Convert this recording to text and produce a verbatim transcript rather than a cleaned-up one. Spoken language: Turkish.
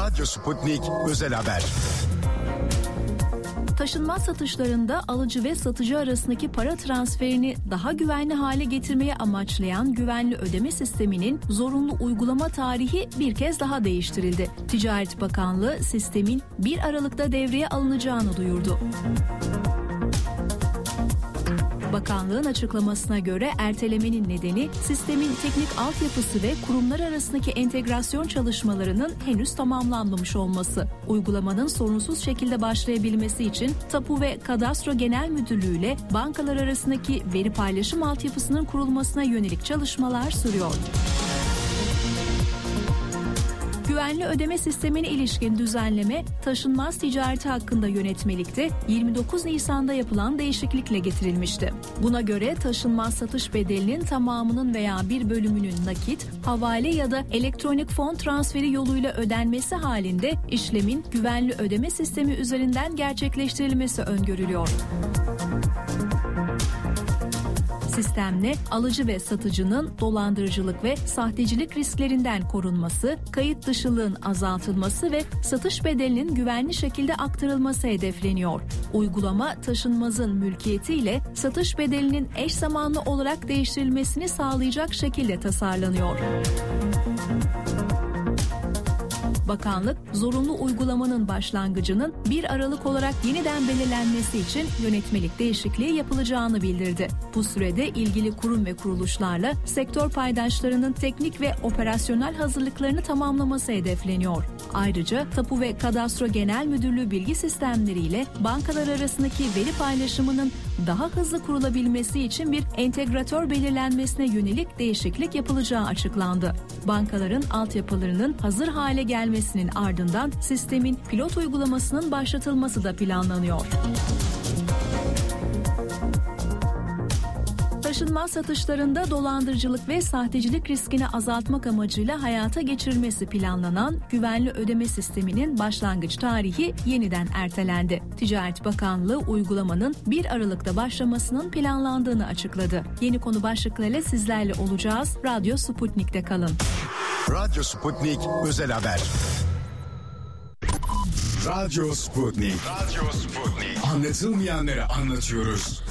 Radyo Sputnik Özel Haber. Taşınmaz satışlarında alıcı ve satıcı arasındaki para transferini daha güvenli hale getirmeyi amaçlayan güvenli ödeme sisteminin zorunlu uygulama tarihi bir kez daha değiştirildi. Ticaret Bakanlığı sistemin bir Aralık'ta devreye alınacağını duyurdu. Bakanlığın açıklamasına göre ertelemenin nedeni sistemin teknik altyapısı ve kurumlar arasındaki entegrasyon çalışmalarının henüz tamamlanmamış olması. Uygulamanın sorunsuz şekilde başlayabilmesi için Tapu ve Kadastro Genel Müdürlüğü ile bankalar arasındaki veri paylaşım altyapısının kurulmasına yönelik çalışmalar sürüyor. Güvenli ödeme sistemine ilişkin düzenleme taşınmaz ticareti hakkında yönetmelikte yirmi dokuz Nisan'da yapılan değişiklikle getirilmişti. Buna göre taşınmaz satış bedelinin tamamının veya bir bölümünün nakit, havale ya da elektronik fon transferi yoluyla ödenmesi halinde işlemin güvenli ödeme sistemi üzerinden gerçekleştirilmesi öngörülüyor. Sistemle alıcı ve satıcının dolandırıcılık ve sahtecilik risklerinden korunması, kayıt dışılığın azaltılması ve satış bedelinin güvenli şekilde aktarılması hedefleniyor. Uygulama taşınmazın mülkiyetiyle satış bedelinin eş zamanlı olarak değiştirilmesini sağlayacak şekilde tasarlanıyor. Bakanlık, zorunlu uygulamanın başlangıcının bir Aralık olarak yeniden belirlenmesi için yönetmelik değişikliği yapılacağını bildirdi. Bu sürede ilgili kurum ve kuruluşlarla sektör paydaşlarının teknik ve operasyonel hazırlıklarını tamamlaması hedefleniyor. Ayrıca Tapu ve Kadastro Genel Müdürlüğü bilgi sistemleriyle bankalar arasındaki veri paylaşımının daha hızlı kurulabilmesi için bir entegratör belirlenmesine yönelik değişiklik yapılacağı açıklandı. Bankaların altyapılarının hazır hale gelmesinin ardından sistemin pilot uygulamasının başlatılması da planlanıyor. Taşınmaz satışlarında dolandırıcılık ve sahtecilik riskini azaltmak amacıyla hayata geçirilmesi planlanan güvenli ödeme sisteminin başlangıç tarihi yeniden ertelendi. Ticaret Bakanlığı uygulamanın bir Aralık'ta başlamasının planlandığını açıkladı. Yeni konu başlıklarıyla sizlerle olacağız. Radyo Sputnik'te kalın. Radyo Sputnik Özel Haber. Radyo Sputnik. Radyo Sputnik. Anlatılmayanları anlatıyoruz.